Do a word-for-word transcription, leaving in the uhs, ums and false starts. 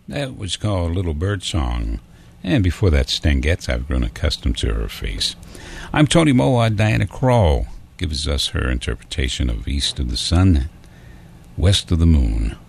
That was called Little Bird Song. And before that, Stan Getz, I've grown accustomed to her face. I'm Tony Moa. Diana Krall gives us her interpretation of East of the Sun, West of the Moon.